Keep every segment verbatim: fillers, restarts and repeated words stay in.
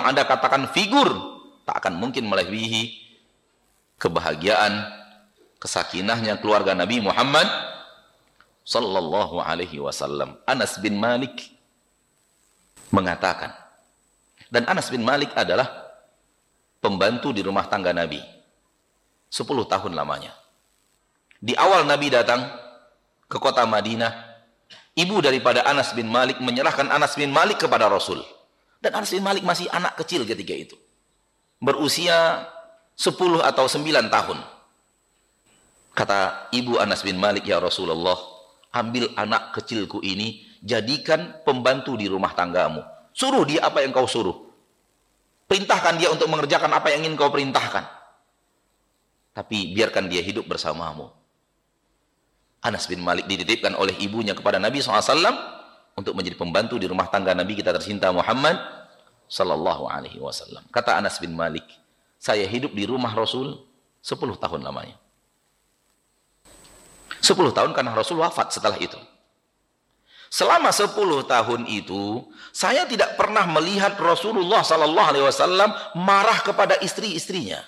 Anda katakan figur, tak akan mungkin melebihi kebahagiaan, kesakinahnya keluarga Nabi Muhammad sallallahu alaihi wasallam. Anas bin Malik mengatakan, dan Anas bin Malik adalah pembantu di rumah tangga Nabi sepuluh tahun lamanya. Di awal Nabi datang ke kota Madinah, ibu daripada Anas bin Malik menyerahkan Anas bin Malik kepada Rasul. Dan Anas bin Malik masih anak kecil ketika itu, berusia sepuluh atau sembilan tahun. Kata ibu Anas bin Malik, ya Rasulullah, ambil anak kecilku ini, jadikan pembantu di rumah tanggamu. Suruh dia apa yang kau suruh. Perintahkan dia untuk mengerjakan apa yang ingin kau perintahkan. Tapi biarkan dia hidup bersamamu. Anas bin Malik dititipkan oleh ibunya kepada Nabi shallallahu alaihi wasallam untuk menjadi pembantu di rumah tangga Nabi kita tercinta Muhammad sallallahu alaihi wasallam. Kata Anas bin Malik, saya hidup di rumah Rasul sepuluh tahun lamanya. sepuluh tahun karena Rasul wafat setelah itu. Selama sepuluh tahun itu, saya tidak pernah melihat Rasulullah sallallahu alaihi wasallam marah kepada istri-istrinya.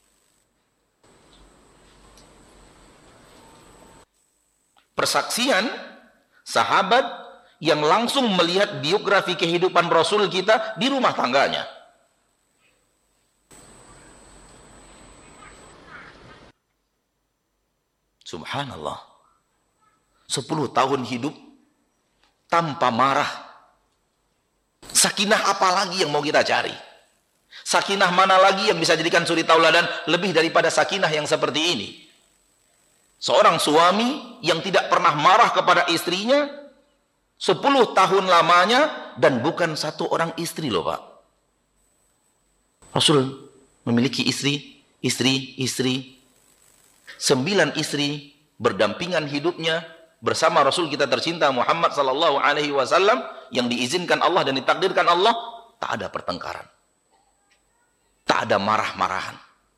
Persaksian sahabat yang langsung melihat biografi kehidupan Rasul kita di rumah tangganya. Subhanallah. sepuluh tahun hidup tanpa marah. Sakinah apa lagi yang mau kita cari? Sakinah mana lagi yang bisa jadikan suri tauladan lebih daripada sakinah yang seperti ini? Seorang suami yang tidak pernah marah kepada istrinya sepuluh tahun lamanya, dan bukan satu orang istri loh Pak. Rasul memiliki istri, istri, istri. Sembilan istri berdampingan hidupnya bersama Rasul kita tercinta Muhammad sallallahu alaihi wasallam yang diizinkan Allah dan ditakdirkan Allah. Tak ada pertengkaran, tak ada marah-marahan.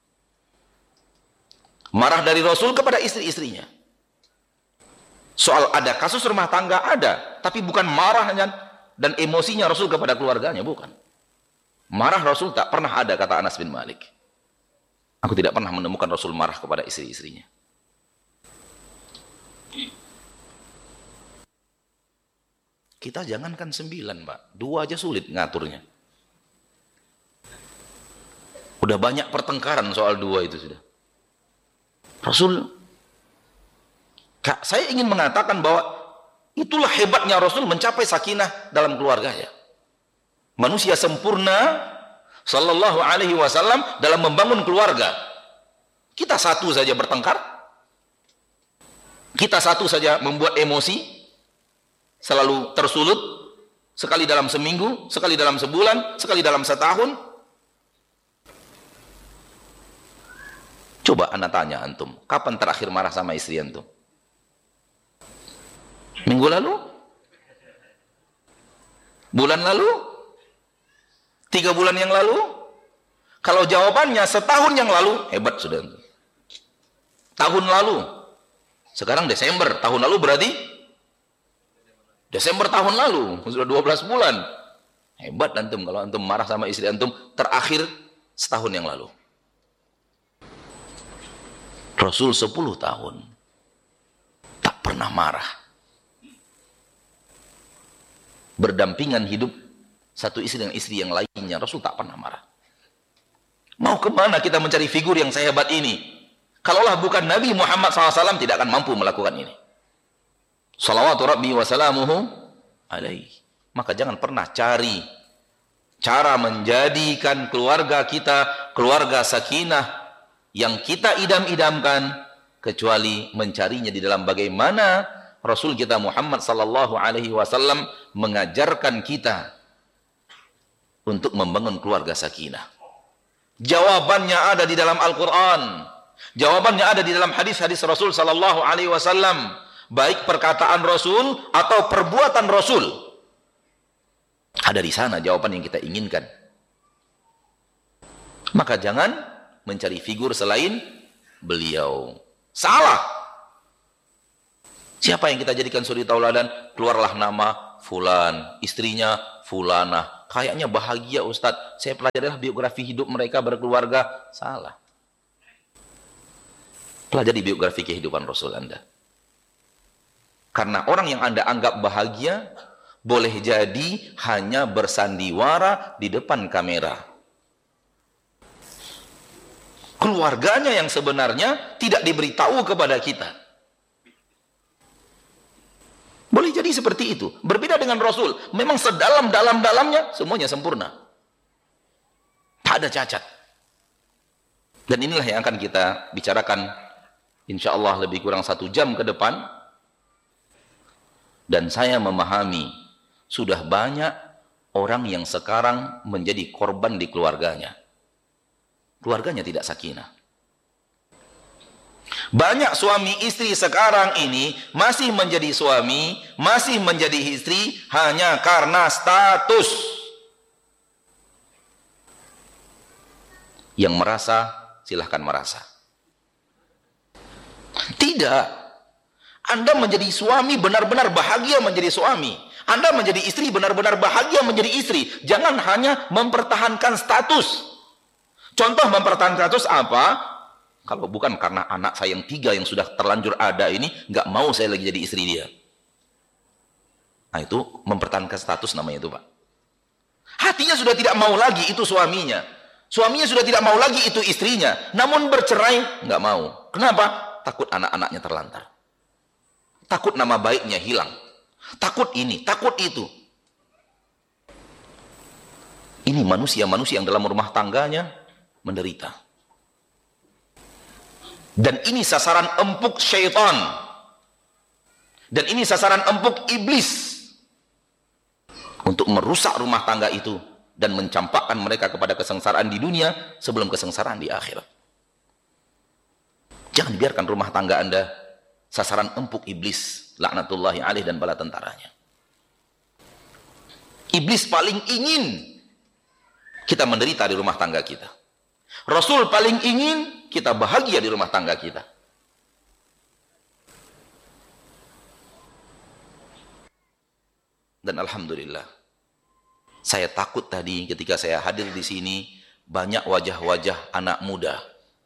Marah dari Rasul kepada istri-istrinya. Soal ada kasus rumah tangga ada, tapi bukan marahnya dan emosinya Rasul kepada keluarganya, bukan. Marah Rasul tak pernah ada, kata Anas bin Malik. Aku tidak pernah menemukan Rasul marah kepada istri-istrinya. Kita jangankan sembilan, Pak. Dua aja sulit ngaturnya. Udah banyak pertengkaran soal dua itu sudah. Rasul, Kak, saya ingin mengatakan bahwa itulah hebatnya Rasul mencapai sakinah dalam keluarganya. Manusia sempurna sallallahu alaihi wasallam dalam membangun keluarga. Kita satu saja bertengkar. Kita satu saja membuat emosi, selalu tersulut, sekali dalam seminggu, sekali dalam sebulan, sekali dalam setahun. Coba anda tanya antum, kapan terakhir marah sama istri antum? Minggu lalu? Bulan lalu? Tiga bulan yang lalu? Kalau jawabannya setahun yang lalu, hebat sudah. Tahun lalu. Sekarang Desember, tahun lalu berarti Desember tahun lalu, sudah dua belas bulan. Hebat antum kalau antum marah sama istri antum terakhir setahun yang lalu. Rasul sepuluh tahun tak pernah marah. Berdampingan hidup satu istri dengan istri yang lainnya, Rasul tak pernah marah. Mau kemana kita mencari figur yang sehebat ini? Kalaulah bukan Nabi Muhammad shallallahu alaihi wasallam tidak akan mampu melakukan ini. Salawatu Rabbi wa salamuhu alaihi. Maka jangan pernah cari cara menjadikan keluarga kita keluarga sakinah yang kita idam-idamkan, kecuali mencarinya di dalam bagaimana Rasul kita Muhammad sallallahu alaihi wasallam mengajarkan kita untuk membangun keluarga sakinah. Jawabannya ada di dalam Al-Quran. Jawabannya ada di dalam hadis-hadis Rasul sallallahu alaihi wasallam. Baik perkataan Rasul atau perbuatan Rasul. Ada di sana jawaban yang kita inginkan. Maka jangan mencari figur selain beliau. Salah. Siapa yang kita jadikan suri tauladan? Keluarlah nama fulan, istrinya fulanah, kayaknya bahagia Ustadz. Saya pelajarilah biografi hidup mereka berkeluarga. Salah. Pelajari biografi kehidupan Rasul Anda. Karena orang yang Anda anggap bahagia, boleh jadi hanya bersandiwara di depan kamera. Keluarganya yang sebenarnya tidak diberitahu kepada kita. Boleh jadi seperti itu. Berbeda dengan Rasul. Memang sedalam-dalam-dalamnya semuanya sempurna. Tak ada cacat. Dan inilah yang akan kita bicarakan insya Allah lebih kurang satu jam ke depan. Dan saya memahami sudah banyak orang yang sekarang menjadi korban di keluarganya. Keluarganya tidak sakinah. Banyak suami istri sekarang ini masih menjadi suami, masih menjadi istri hanya karena status. Yang merasa, silahkan merasa. Tidak. Anda menjadi suami benar-benar bahagia menjadi suami. Anda menjadi istri benar-benar bahagia menjadi istri. Jangan hanya mempertahankan status. Contoh mempertahankan status apa? Kalau bukan karena anak saya yang tiga yang sudah terlanjur ada ini, nggak mau saya lagi jadi istri dia. Nah itu mempertahankan status namanya itu Pak. Hatinya sudah tidak mau lagi itu suaminya. Suaminya sudah tidak mau lagi itu istrinya. Namun bercerai, nggak mau. Kenapa? Takut anak-anaknya terlantar. Takut nama baiknya hilang. Takut ini, takut itu. Ini manusia-manusia yang dalam rumah tangganya menderita. Dan ini sasaran empuk syaitan. Dan ini sasaran empuk iblis. Untuk merusak rumah tangga itu. Dan mencampakkan mereka kepada kesengsaraan di dunia sebelum kesengsaraan di akhirat. Jangan biarkan rumah tangga Anda sasaran empuk iblis. Laknatullahi alaih dan bala tentaranya. Iblis paling ingin kita menderita di rumah tangga kita. Rasul paling ingin kita bahagia di rumah tangga kita. Dan alhamdulillah, saya takut tadi ketika saya hadir di sini banyak wajah-wajah anak muda.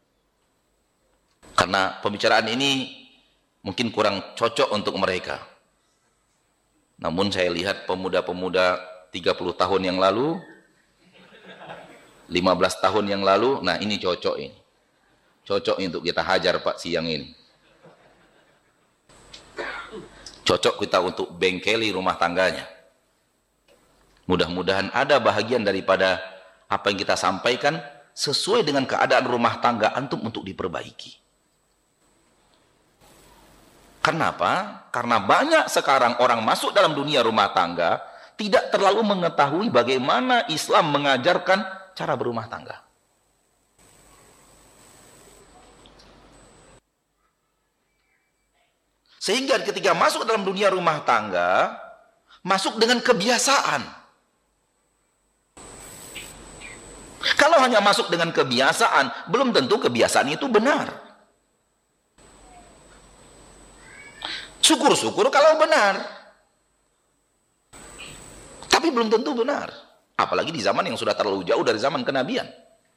Karena pembicaraan ini mungkin kurang cocok untuk mereka. Namun saya lihat pemuda-pemuda tiga puluh tahun yang lalu, lima belas tahun yang lalu, nah ini cocok ini. Cocok untuk kita hajar Pak siang ini. Cocok kita untuk bengkeli rumah tangganya. Mudah-mudahan ada bahagian daripada apa yang kita sampaikan sesuai dengan keadaan rumah tangga antum untuk diperbaiki. Kenapa? Karena banyak sekarang orang masuk dalam dunia rumah tangga tidak terlalu mengetahui bagaimana Islam mengajarkan cara berumah tangga. Sehingga ketika masuk dalam dunia rumah tangga, masuk dengan kebiasaan. Kalau hanya masuk dengan kebiasaan, belum tentu kebiasaan itu benar. Syukur-syukur kalau benar. Tapi belum tentu benar. Apalagi di zaman yang sudah terlalu jauh dari zaman kenabian.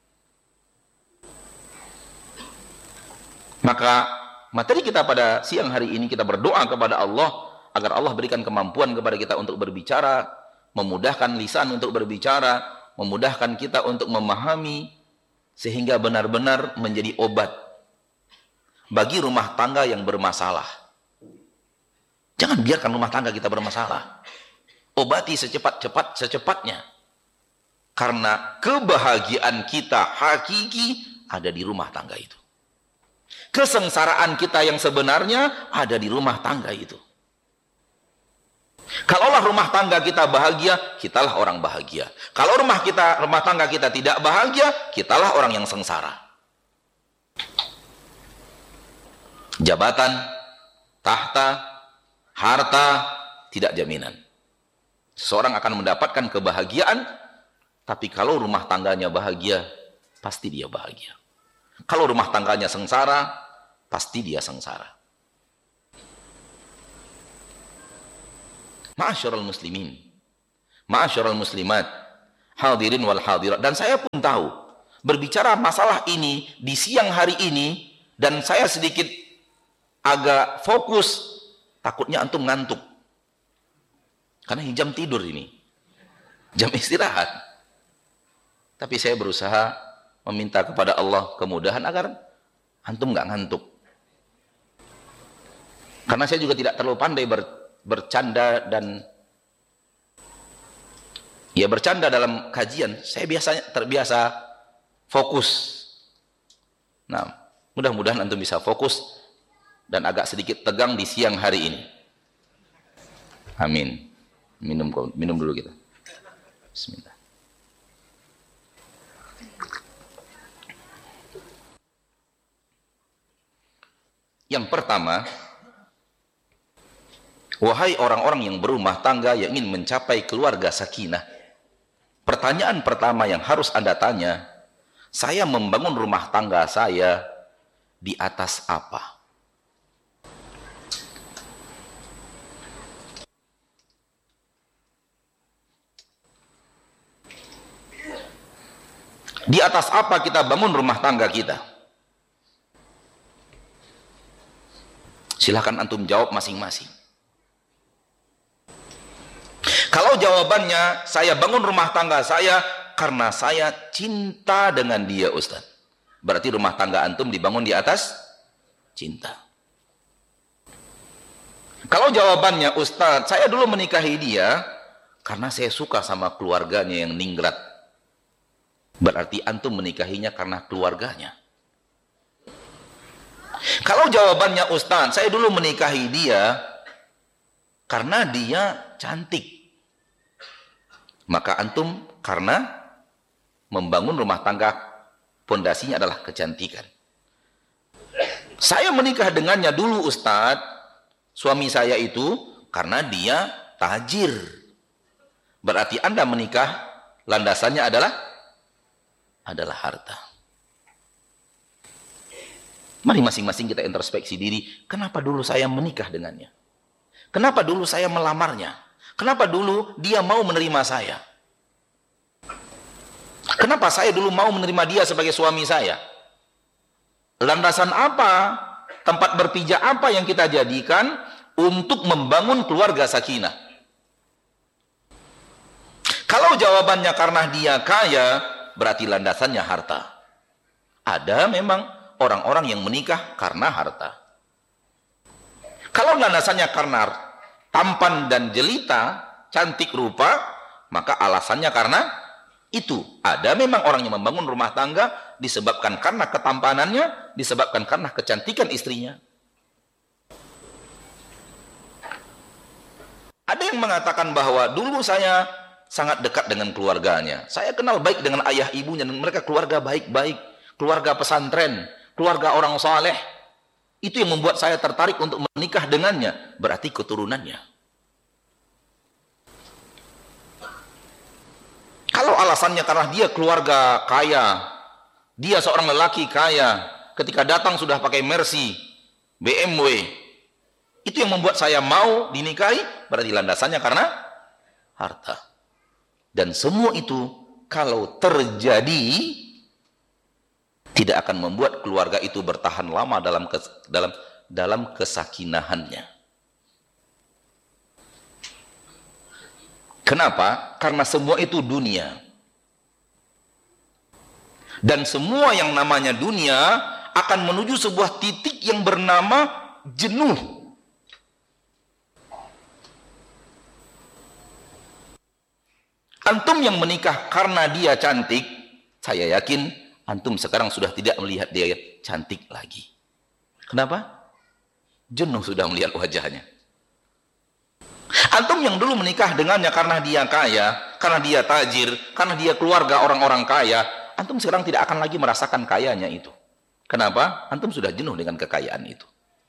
Maka materi kita pada siang hari ini kita berdoa kepada Allah agar Allah berikan kemampuan kepada kita untuk berbicara, memudahkan lisan untuk berbicara, memudahkan kita untuk memahami sehingga benar-benar menjadi obat bagi rumah tangga yang bermasalah. Jangan biarkan rumah tangga kita bermasalah. Obati secepat-cepat secepatnya. Karena kebahagiaan kita hakiki ada di rumah tangga itu. Kesengsaraan kita yang sebenarnya ada di rumah tangga itu. Kalaulah rumah tangga kita bahagia, kitalah orang bahagia. Kalau rumah kita, rumah tangga kita tidak bahagia, kitalah orang yang sengsara. Jabatan, tahta, harta, tidak jaminan. Seseorang akan mendapatkan kebahagiaan, tapi kalau rumah tangganya bahagia, pasti dia bahagia. Kalau rumah tangganya sengsara, pasti dia sengsara. Ma'asyiral muslimin, ma'asyiral muslimat, hadirin wal hadirat. Dan saya pun tahu, berbicara masalah ini di siang hari ini, dan saya sedikit agak fokus, takutnya antum ngantuk. Karena jam tidur ini, jam istirahat. Tapi saya berusaha meminta kepada Allah kemudahan agar antum nggak ngantuk. Karena saya juga tidak terlalu pandai ber, bercanda dan ya bercanda dalam kajian. Saya biasanya terbiasa fokus. Nah, mudah-mudahan antum bisa fokus dan agak sedikit tegang di siang hari ini. Amin. Minum minum dulu kita. Bismillah. Yang pertama, wahai orang-orang yang berumah tangga yang ingin mencapai keluarga sakinah, pertanyaan pertama yang harus Anda tanya, saya membangun rumah tangga saya di atas apa? Di atas apa kita bangun rumah tangga kita? Silahkan antum jawab masing-masing. Kalau jawabannya, saya bangun rumah tangga saya karena saya cinta dengan dia, Ustaz. Berarti rumah tangga antum dibangun di atas cinta. Kalau jawabannya, Ustaz, saya dulu menikahi dia karena saya suka sama keluarganya yang ningrat. Berarti antum menikahinya karena keluarganya. Kalau jawabannya, Ustaz, saya dulu menikahi dia karena dia cantik, maka antum karena membangun rumah tangga pondasinya adalah kecantikan. Saya menikah dengannya dulu, Ustaz, suami saya itu karena dia tajir. Berarti Anda menikah landasannya adalah adalah harta. Mari masing-masing kita introspeksi diri, kenapa dulu saya menikah dengannya? Kenapa dulu saya melamarnya? Kenapa dulu dia mau menerima saya? Kenapa saya dulu mau menerima dia sebagai suami saya? Landasan apa, tempat berpijak apa yang kita jadikan untuk membangun keluarga sakinah? Kalau jawabannya karena dia kaya, berarti landasannya harta. Ada memang orang-orang yang menikah karena harta. Kalau landasannya karena tampan dan jelita, cantik rupa, maka alasannya karena itu. Ada memang orang yang membangun rumah tangga disebabkan karena ketampanannya, disebabkan karena kecantikan istrinya. Ada yang mengatakan bahwa dulu saya sangat dekat dengan keluarganya. Saya kenal baik dengan ayah ibunya dan mereka keluarga baik-baik, keluarga pesantren, keluarga orang saleh. Itu yang membuat saya tertarik untuk menikah dengannya. Berarti keturunannya. Kalau alasannya karena dia keluarga kaya, dia seorang lelaki kaya, ketika datang sudah pakai Mercy, B M W, itu yang membuat saya mau dinikahi, berarti landasannya karena harta. Dan semua itu kalau terjadi tidak akan membuat keluarga itu bertahan lama dalam kes, dalam dalam kesakinahannya. Kenapa? Karena semua itu dunia. Dan semua yang namanya dunia akan menuju sebuah titik yang bernama jenuh. Antum yang menikah karena dia cantik, saya yakin antum sekarang sudah tidak melihat dia cantik lagi. Kenapa? Jenuh sudah melihat wajahnya. Antum yang dulu menikah dengannya karena dia kaya, karena dia tajir, karena dia keluarga orang-orang kaya, antum sekarang tidak akan lagi merasakan kayanya itu. Kenapa? Antum sudah jenuh dengan kekayaan itu.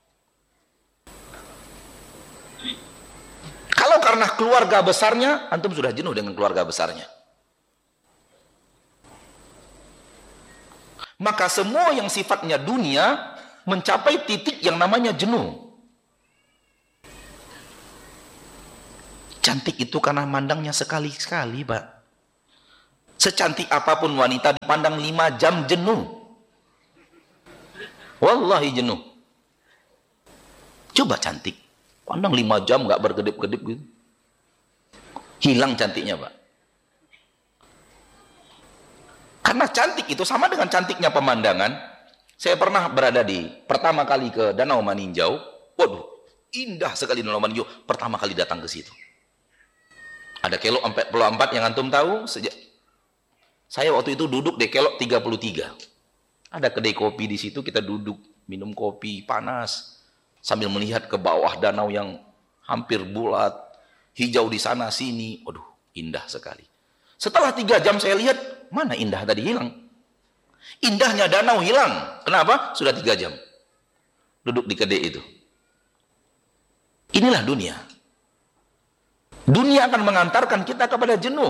Kalau karena keluarga besarnya, antum sudah jenuh dengan keluarga besarnya. Maka semua yang sifatnya dunia mencapai titik yang namanya jenuh. Cantik itu karena mandangnya sekali-sekali, Pak. Secantik apapun wanita dipandang lima jam jenuh. Wallahi jenuh. Coba cantik, pandang lima jam nggak berkedip-kedip gitu. Hilang cantiknya, Pak. Karena cantik itu sama dengan cantiknya pemandangan. Saya pernah berada di pertama kali ke Danau Maninjau. Waduh, indah sekali Danau Maninjau. Pertama kali datang ke situ. Ada kelok empat puluh empat yang antum tahu. Sejak saya waktu itu duduk di kelok tiga puluh tiga. Ada kedai kopi di situ, kita duduk minum kopi panas sambil melihat ke bawah danau yang hampir bulat, hijau di sana sini. Waduh, indah sekali. Setelah tiga jam saya lihat, mana indah tadi hilang. Indahnya danau hilang. Kenapa? Sudah tiga jam duduk di kedai itu. Inilah dunia. Dunia akan mengantarkan kita kepada jenuh.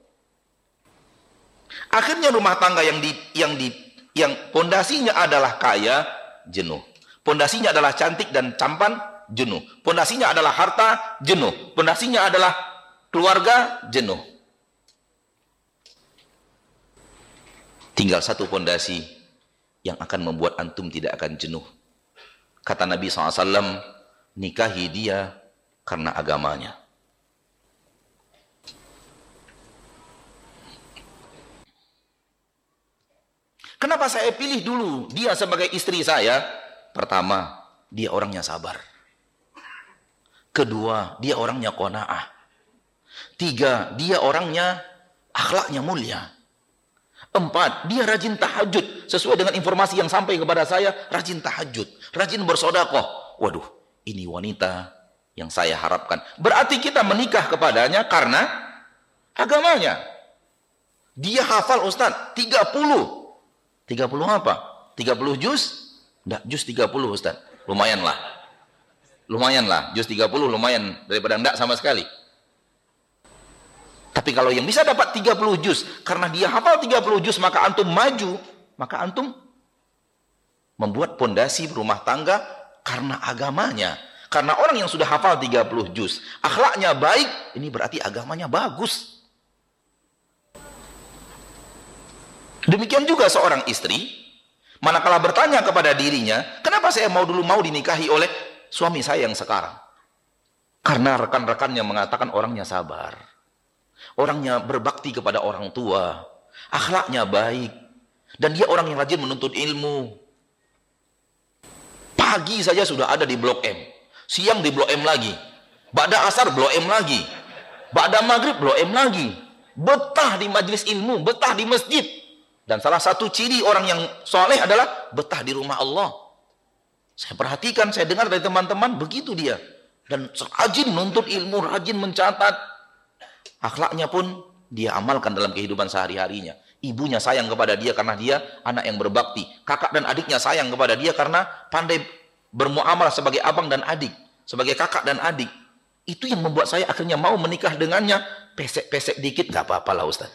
Akhirnya rumah tangga yang di yang di yang pondasinya adalah kaya, jenuh. Pondasinya adalah cantik dan tampan, jenuh. Pondasinya adalah harta, jenuh. Pondasinya adalah keluarga, jenuh. Tinggal satu pondasi yang akan membuat antum tidak akan jenuh. Kata Nabi shallallahu alaihi wasallam, nikahi dia karena agamanya. Kenapa saya pilih dulu dia sebagai istri saya? Pertama, dia orangnya sabar. Kedua, dia orangnya qanaah. Tiga, dia orangnya akhlaknya mulia. Empat, dia rajin tahajud. Sesuai dengan informasi yang sampai kepada saya, rajin tahajud, rajin bersedekah. Waduh, ini wanita yang saya harapkan. Berarti kita menikah kepadanya karena agamanya. Dia hafal Ustaz, tiga puluh. tiga puluh apa? tiga puluh juz? Enggak, juz tiga puluh Ustaz. Lumayan lah. Lumayan lah, juz tiga puluh lumayan daripada enggak sama sekali. Tapi kalau yang bisa dapat tiga puluh juz, karena dia hafal tiga puluh juz, maka antum maju, maka antum membuat pondasi rumah tangga karena agamanya. Karena orang yang sudah hafal tiga puluh juz, akhlaknya baik, ini berarti agamanya bagus. Demikian juga seorang istri, manakala bertanya kepada dirinya, kenapa saya mau dulu mau dinikahi oleh suami saya yang sekarang? Karena rekan-rekannya mengatakan orangnya sabar, orangnya berbakti kepada orang tua, akhlaknya baik, dan dia orang yang rajin menuntut ilmu. Pagi saja sudah ada di Blok M, siang di Blok M lagi, ba'da asar Blok M lagi, ba'da maghrib Blok M lagi, betah di majelis ilmu, betah di masjid. Dan salah satu ciri orang yang soleh adalah betah di rumah Allah. Saya perhatikan, saya dengar dari teman-teman, begitu dia. Dan rajin nuntut ilmu, rajin mencatat. Akhlaknya pun dia amalkan dalam kehidupan sehari-harinya. Ibunya sayang kepada dia karena dia anak yang berbakti. Kakak dan adiknya sayang kepada dia karena pandai bermuamalah sebagai abang dan adik. Sebagai kakak dan adik. Itu yang membuat saya akhirnya mau menikah dengannya. Pesek-pesek dikit, gak apa-apa lah Ustaz.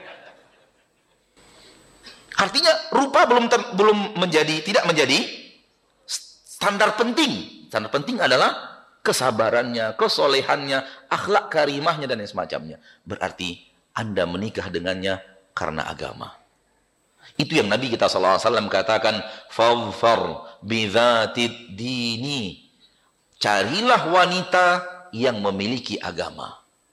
Artinya rupa belum ter, belum menjadi tidak menjadi standar penting. Standar penting adalah kesabarannya, kesolehannya, akhlak karimahnya dan semacamnya. Berarti Anda menikah dengannya karena agama. Itu yang Nabi kita sallallahu alaihi wasallam katakan, "Fadhfar bidzatid dini." Carilah wanita yang memiliki agama.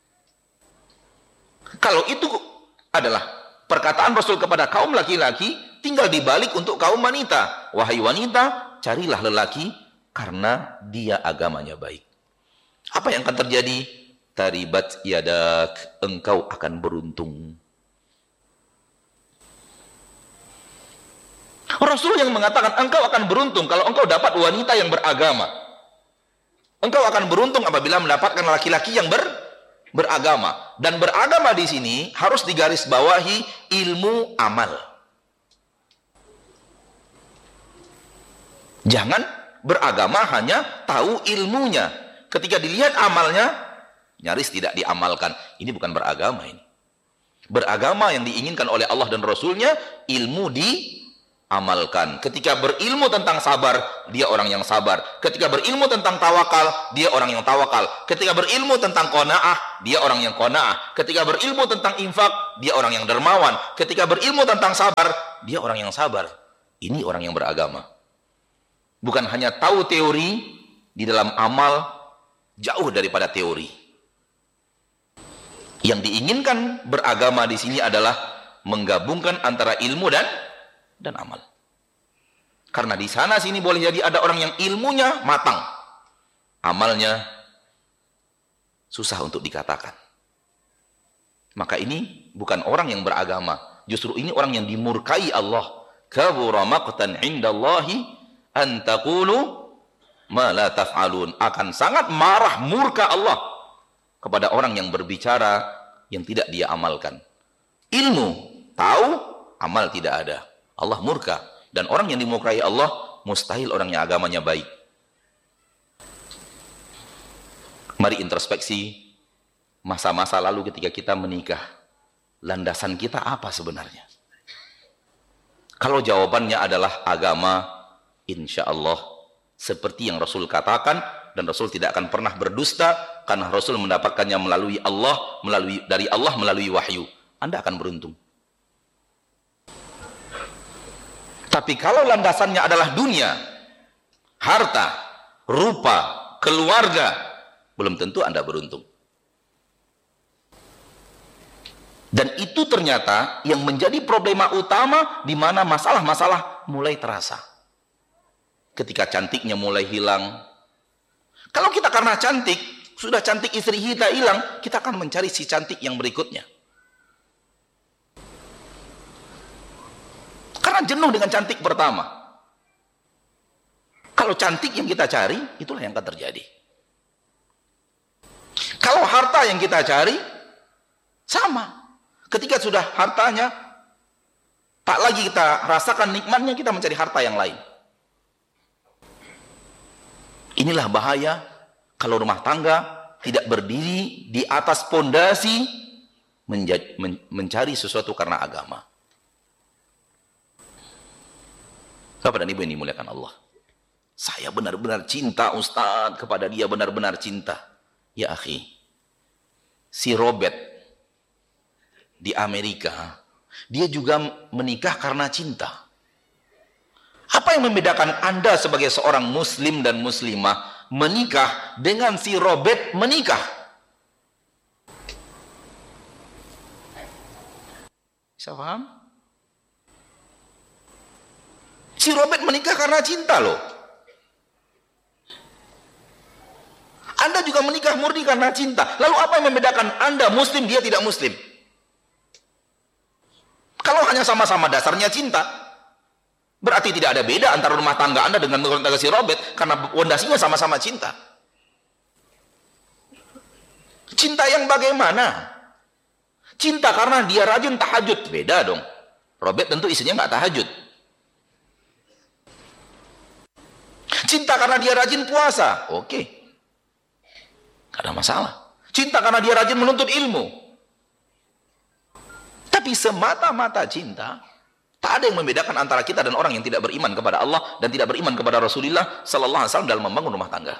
Kalau itu adalah perkataan Rasul kepada kaum laki-laki, tinggal dibalik untuk kaum wanita. Wahai wanita, carilah lelaki karena dia agamanya baik. Apa yang akan terjadi? Taribat yadak, engkau akan beruntung. Rasul yang mengatakan engkau akan beruntung kalau engkau dapat wanita yang beragama. Engkau akan beruntung apabila mendapatkan laki-laki yang ber beragama. Dan beragama di sini harus digarisbawahi ilmu amal. Jangan beragama hanya tahu ilmunya. Ketika dilihat amalnya, nyaris tidak diamalkan. Ini bukan beragama ini. Beragama yang diinginkan oleh Allah dan Rasulnya, ilmu di amalkan. Ketika berilmu tentang sabar, dia orang yang sabar. Ketika berilmu tentang tawakal, dia orang yang tawakal. Ketika berilmu tentang qanaah, dia orang yang qanaah. Ketika berilmu tentang infak, dia orang yang dermawan. Ketika berilmu tentang sabar, dia orang yang sabar. Ini orang yang beragama. Bukan hanya tahu teori, di dalam amal jauh daripada teori. Yang diinginkan beragama di sini adalah menggabungkan antara ilmu dan dan amal. Karena di sana sini boleh jadi ada orang yang ilmunya matang, amalnya susah untuk dikatakan. Maka ini bukan orang yang beragama, justru ini orang yang dimurkai Allah. Kabura maqtan 'indallahi an taqulu ma la taf'alun. Akan sangat marah, murka Allah kepada orang yang berbicara yang tidak dia amalkan. Ilmu tahu, amal tidak ada. Allah murka. Dan orang yang dimurkai Allah mustahil orang yang agamanya baik. Mari introspeksi masa-masa lalu ketika kita menikah. Landasan kita apa sebenarnya? Kalau jawabannya adalah agama, insya Allah seperti yang Rasul katakan, dan Rasul tidak akan pernah berdusta karena Rasul mendapatkannya melalui Allah, melalui dari Allah melalui wahyu. Anda akan beruntung. Tapi kalau landasannya adalah dunia, harta, rupa, keluarga, belum tentu Anda beruntung. Dan itu ternyata yang menjadi problema utama di mana masalah-masalah mulai terasa. Ketika cantiknya mulai hilang. Kalau kita karena cantik, sudah cantik istri kita hilang, kita akan mencari si cantik yang berikutnya. Karena jenuh dengan cantik pertama. Kalau cantik yang kita cari, itulah yang akan terjadi. Kalau harta yang kita cari, sama. Ketika sudah hartanya, tak lagi kita rasakan nikmatnya, kita mencari harta yang lain. Inilah bahaya kalau rumah tangga tidak berdiri di atas pondasi mencari sesuatu karena agama. Bapak dan Ibu yang dimuliakan Allah. Saya benar-benar cinta Ustaz kepada dia, benar-benar cinta. Ya akhi, si Robert di Amerika, dia juga menikah karena cinta. Apa yang membedakan Anda sebagai seorang muslim dan muslimah menikah dengan si Robert menikah? Bisa paham? Si Robert menikah karena cinta loh. Anda juga menikah murni karena cinta. Lalu apa yang membedakan Anda muslim, dia tidak muslim? Kalau hanya sama-sama dasarnya cinta, berarti tidak ada beda antara rumah tangga Anda dengan rumah tangga si Robert, karena pondasinya sama-sama cinta. Cinta yang bagaimana? Cinta karena dia rajin tahajud, beda dong. Robert tentu istrinya nggak tahajud. Cinta karena dia rajin puasa, oke, nggak ada masalah. Cinta karena dia rajin menuntut ilmu. Tapi semata-mata cinta, tak ada yang membedakan antara kita dan orang yang tidak beriman kepada Allah dan tidak beriman kepada Rasulullah sallallahu alaihi wasallam dalam membangun rumah tangga.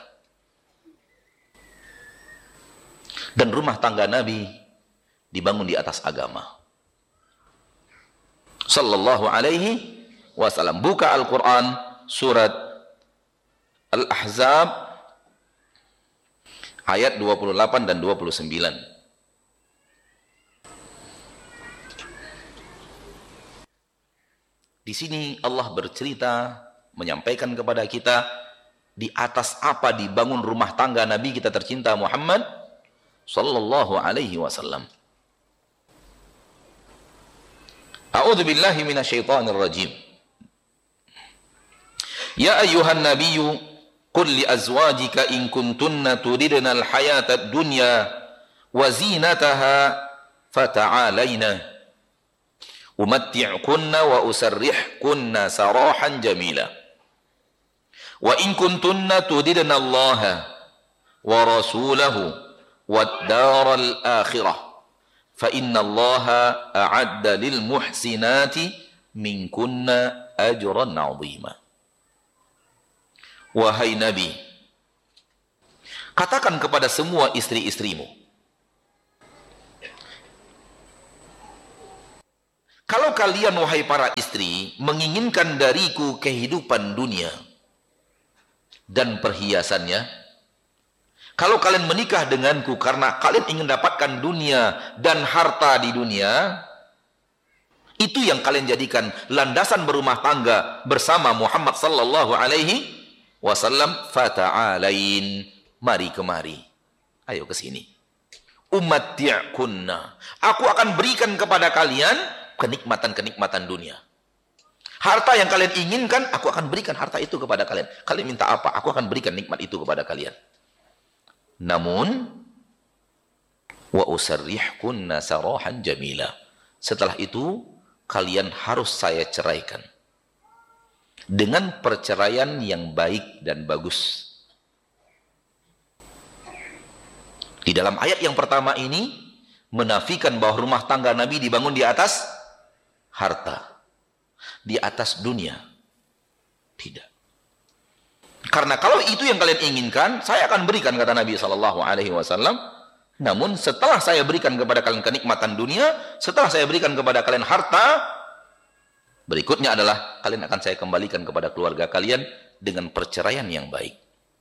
Dan rumah tangga Nabi dibangun di atas agama. Sallallahu alaihi wasallam. Buka Al-Quran surat Al-Ahzab ayat dua puluh delapan dan dua puluh sembilan. Di sini Allah bercerita, menyampaikan kepada kita di atas apa dibangun rumah tangga Nabi kita tercinta Muhammad sallallahu alaihi wasallam. A'udzu billahi minasyaitonir rajim. Ya ayyuhan nabiyyu qul li azwajika in kuntunna turidna al-hayata ad-dunya wa zinataha fata'alaina umatti'kunna wa usarrihkunna sarahan jamila wa in kuntunna turidna Allah wa rasulahu wad daral akhirah fa inna Allah a'adda lil muhsinati minkunna ajran 'azima. Wahai Nabi, katakan kepada semua istri-istrimu, kalau kalian wahai para istri menginginkan dariku kehidupan dunia dan perhiasannya, kalau kalian menikah denganku karena kalian ingin dapatkan dunia dan harta di dunia, itu yang kalian jadikan landasan berumah tangga bersama Muhammad sallallahu alaihi wasallam, fata'alain, mari kemari, ayo ke sini. Umatti'kunna, aku akan berikan kepada kalian kenikmatan-kenikmatan dunia. Harta yang kalian inginkan, aku akan berikan harta itu kepada kalian. Kalian minta apa? Aku akan berikan nikmat itu kepada kalian. Namun, wa usarrihkunna sarahan jamila. Setelah itu, kalian harus saya ceraikan dengan perceraian yang baik dan bagus. Di dalam ayat yang pertama ini menafikan bahwa rumah tangga Nabi dibangun di atas harta, di atas dunia. Tidak. Karena kalau itu yang kalian inginkan, saya akan berikan, kata Nabi shallallahu alaihi wasallam. Namun setelah saya berikan kepada kalian kenikmatan dunia, setelah saya berikan kepada kalian harta, berikutnya adalah kalian akan saya kembalikan kepada keluarga kalian dengan perceraian yang baik.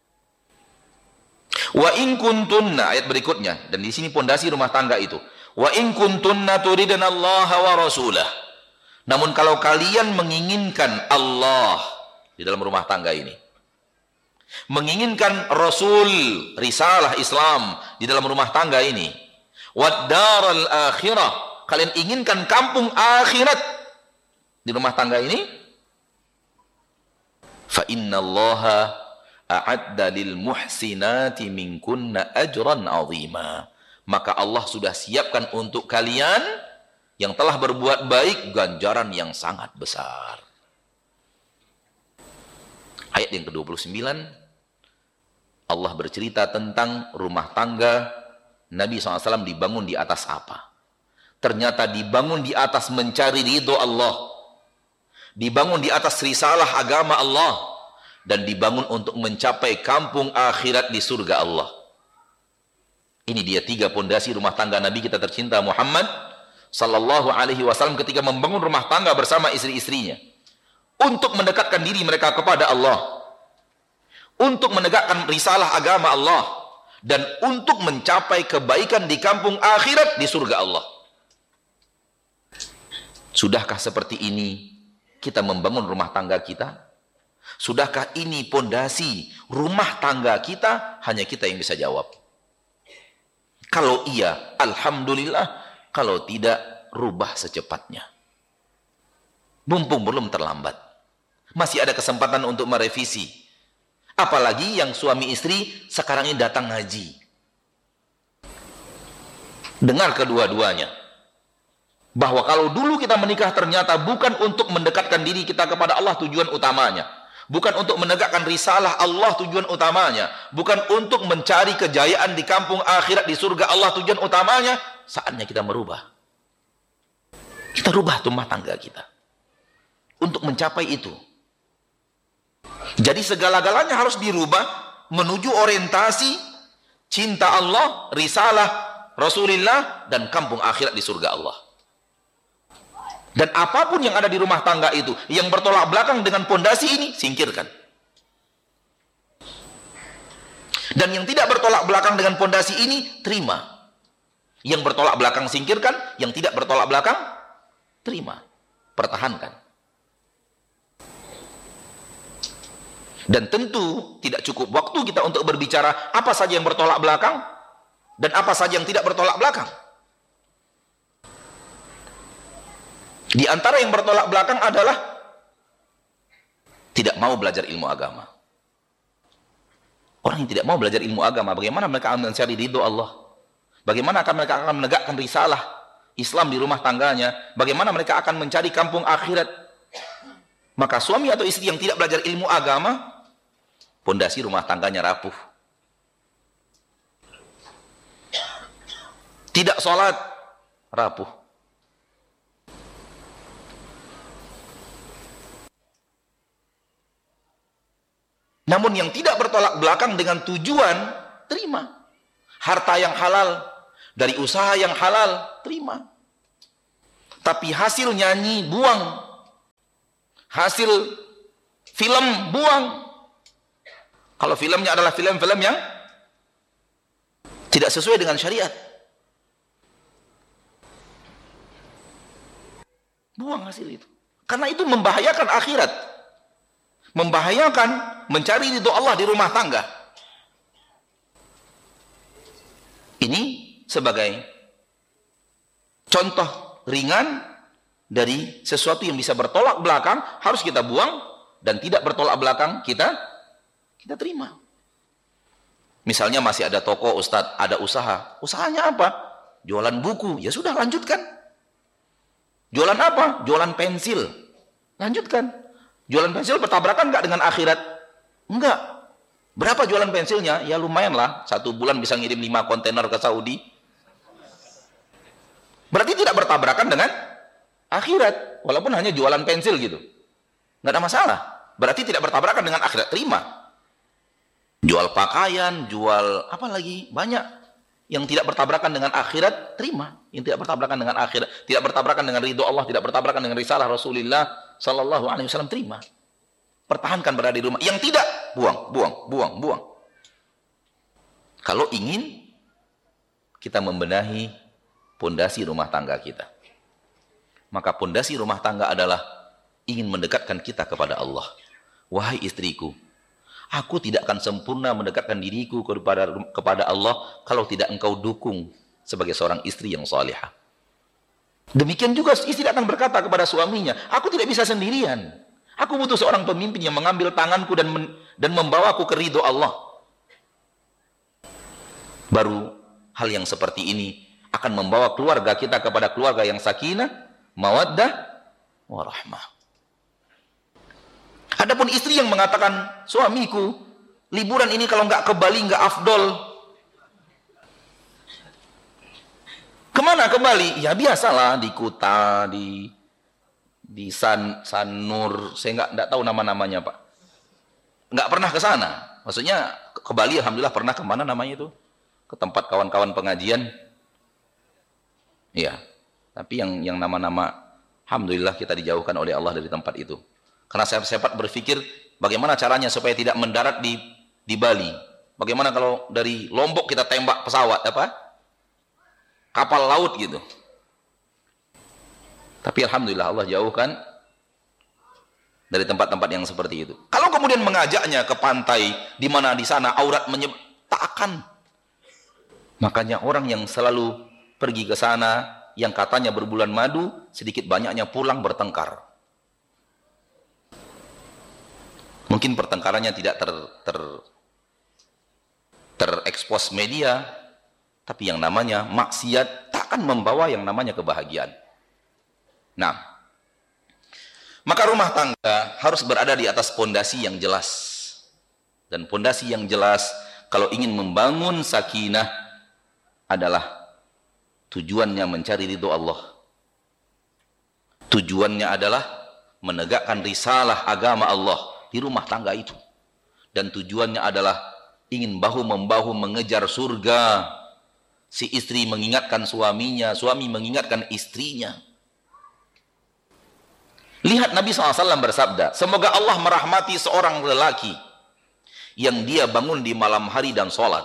Wa in kuntunna, ayat berikutnya, dan di sini pondasi rumah tangga itu. Wa in kuntunna turidnallaha wa rasulah. Namun kalau kalian menginginkan Allah di dalam rumah tangga ini, menginginkan Rasul, risalah Islam di dalam rumah tangga ini, wad daral akhirah, kalian inginkan kampung akhirat di rumah tangga ini, fa innallaha a'adda lil muhsinati minkunna ajran 'azima, maka Allah sudah siapkan untuk kalian yang telah berbuat baik ganjaran yang sangat besar. Ayat yang kedua puluh sembilan, Allah bercerita tentang rumah tangga Nabi shallallahu alaihi wasallam dibangun di atas apa? Ternyata dibangun di atas mencari ridho Allah, dibangun di atas risalah agama Allah, dan dibangun untuk mencapai kampung akhirat di surga Allah. Ini dia tiga pondasi rumah tangga Nabi kita tercinta Muhammad sallallahu alaihi wasallam ketika membangun rumah tangga bersama istri-istrinya, untuk mendekatkan diri mereka kepada Allah, untuk menegakkan risalah agama Allah, dan untuk mencapai kebaikan di kampung akhirat di surga Allah. Sudahkah seperti ini kita membangun rumah tangga kita? Sudahkah ini pondasi rumah tangga kita? Hanya kita yang bisa jawab. Kalau iya, alhamdulillah. Kalau tidak, rubah secepatnya. Mumpung belum terlambat. Masih ada kesempatan untuk merevisi. Apalagi yang suami istri sekarang ini datang ngaji. Dengar kedua-duanya. Bahwa kalau dulu kita menikah ternyata bukan untuk mendekatkan diri kita kepada Allah tujuan utamanya. Bukan untuk menegakkan risalah Allah tujuan utamanya. Bukan untuk mencari kejayaan di kampung akhirat di surga Allah tujuan utamanya. Saatnya kita merubah. Kita rubah rumah tangga kita. Untuk mencapai itu. Jadi segala-galanya harus dirubah menuju orientasi cinta Allah, risalah Rasulullah, dan kampung akhirat di surga Allah. Dan apapun yang ada di rumah tangga itu yang bertolak belakang dengan pondasi ini, singkirkan. Dan yang tidak bertolak belakang dengan pondasi ini, terima. Yang bertolak belakang singkirkan, yang tidak bertolak belakang terima, pertahankan. Dan tentu tidak cukup waktu kita untuk berbicara apa saja yang bertolak belakang dan apa saja yang tidak bertolak belakang. Di antara yang bertolak belakang adalah tidak mau belajar ilmu agama. Orang yang tidak mau belajar ilmu agama, bagaimana mereka akan mencari ridho Allah? Bagaimana akan mereka akan menegakkan risalah Islam di rumah tangganya? Bagaimana mereka akan mencari kampung akhirat? Maka suami atau istri yang tidak belajar ilmu agama, pondasi rumah tangganya rapuh. Tidak sholat, rapuh. Namun yang tidak bertolak belakang dengan tujuan, terima. Harta yang halal, dari usaha yang halal, terima. Tapi hasil nyanyi, buang. Hasil film, buang. Kalau filmnya adalah film-film yang tidak sesuai dengan syariat, buang hasil itu. Karena itu membahayakan akhirat. Membahayakan mencari ridho Allah di rumah tangga. Ini sebagai contoh ringan dari sesuatu yang bisa bertolak belakang, harus kita buang, dan tidak bertolak belakang kita kita terima. Misalnya masih ada toko, Ustadz, ada usaha. Usahanya apa? Jualan buku. Ya sudah, lanjutkan. Jualan apa? Jualan pensil. Lanjutkan. Jualan pensil bertabrakan nggak dengan akhirat? Enggak. Berapa jualan pensilnya? Ya lumayan lah. Satu bulan bisa ngirim lima kontainer ke Saudi. Berarti tidak bertabrakan dengan akhirat. Walaupun hanya jualan pensil gitu. Nggak ada masalah. Berarti tidak bertabrakan dengan akhirat. Terima. Jual pakaian, jual apa lagi? Banyak yang tidak bertabrakan dengan akhirat, terima. Yang tidak bertabrakan dengan akhirat, tidak bertabrakan dengan ridho Allah, tidak bertabrakan dengan risalah Rasulullah sallallahu alaihi wasallam, terima. Pertahankan berada di rumah. Yang tidak, buang, buang, buang, buang. Kalau ingin kita membenahi pondasi rumah tangga kita, maka pondasi rumah tangga adalah ingin mendekatkan kita kepada Allah. Wahai istriku, aku tidak akan sempurna mendekatkan diriku kepada kepada Allah kalau tidak engkau dukung sebagai seorang istri yang salihah. Demikian juga istri akan berkata kepada suaminya, aku tidak bisa sendirian. Aku butuh seorang pemimpin yang mengambil tanganku dan men, dan membawaku ke ridho Allah. Baru hal yang seperti ini akan membawa keluarga kita kepada keluarga yang sakinah, mawaddah, warahmah. Adapun istri yang mengatakan, suamiku, liburan ini kalau nggak ke Bali nggak afdol. Kemana ke Bali? Ya biasalah, di Kuta, di di San Sanur, saya nggak nggak tahu nama-namanya Pak. Nggak pernah ke sana. Maksudnya ke Bali, alhamdulillah pernah. Kemana namanya itu? Ke tempat kawan-kawan pengajian. Iya. Tapi yang yang nama-nama, alhamdulillah kita dijauhkan oleh Allah dari tempat itu. Karena saya sempat berpikir bagaimana caranya supaya tidak mendarat di di Bali. Bagaimana kalau dari Lombok kita tembak pesawat apa? Kapal laut gitu. Tapi alhamdulillah Allah jauhkan dari tempat-tempat yang seperti itu. Kalau kemudian mengajaknya ke pantai di mana di sana aurat menyebab, tak akan. Makanya orang yang selalu pergi ke sana yang katanya berbulan madu, sedikit banyaknya pulang bertengkar. Mungkin pertengkarannya tidak ter, ter, terekspos media, tapi yang namanya maksiat tak akan membawa yang namanya kebahagiaan. Nah, maka rumah tangga harus berada di atas pondasi yang jelas. Dan pondasi yang jelas, kalau ingin membangun sakinah, adalah tujuannya mencari ridho Allah. Tujuannya adalah menegakkan risalah agama Allah di rumah tangga itu. Dan tujuannya adalah ingin bahu-membahu mengejar surga. Si istri mengingatkan suaminya, suami mengingatkan istrinya. Lihat Nabi shallallahu alaihi wasallam bersabda, semoga Allah merahmati seorang lelaki yang dia bangun di malam hari dan sholat.